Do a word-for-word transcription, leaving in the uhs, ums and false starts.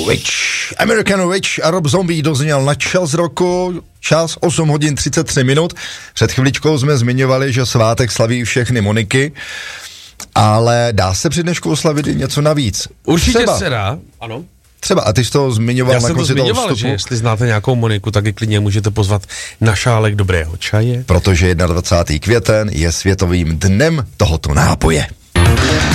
Witch, American Witch a Rob Zombie dozněl na čas roku, čas osm hodin třicet tři minut. Před chviličkou jsme zmiňovali, že svátek slaví všechny Moniky, ale dá se při dnešku oslavit i něco navíc. Určitě Třeba. se dá, ano. Třeba, a ty jsi to zmiňoval Já na jsem to konci toho zmiňoval, vstupu. že jestli znáte nějakou Moniku, tak ji klidně můžete pozvat na šálek dobrého čaje. Protože dvacátého prvního květen je světovým dnem tohoto nápoje.